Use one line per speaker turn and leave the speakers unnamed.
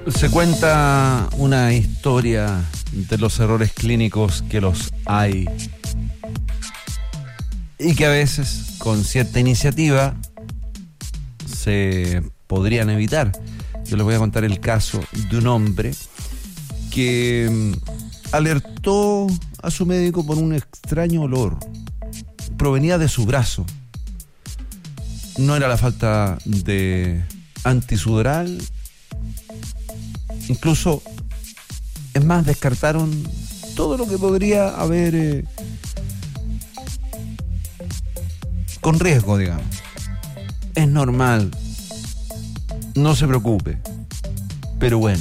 Se cuenta una historia de los errores clínicos que los hay y que a veces con cierta iniciativa se podrían evitar. Yo les voy a contar el caso de un hombre que alertó a su médico por un extraño olor. Provenía de su brazo. No era la falta de antisudoral. Incluso, es más, descartaron todo lo que podría haber con riesgo, digamos. Es normal. No se preocupe. Pero bueno.